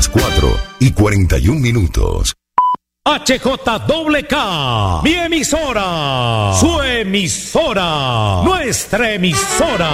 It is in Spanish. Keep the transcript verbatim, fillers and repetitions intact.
las cuatro y cuarenta y un minutos. H J K K, mi emisora, su emisora, nuestra emisora.